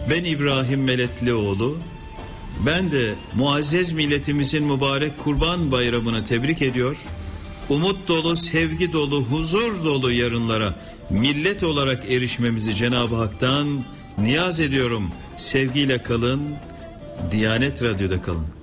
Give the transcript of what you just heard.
Ben İbrahim Meletlioğlu. Ben de muazzez milletimizin mübarek Kurban Bayramı'nı tebrik ediyor. Umut dolu, sevgi dolu, huzur dolu yarınlara millet olarak erişmemizi Cenab-ı Hak'tan niyaz ediyorum. Sevgiyle kalın, Diyanet Radyo'da kalın.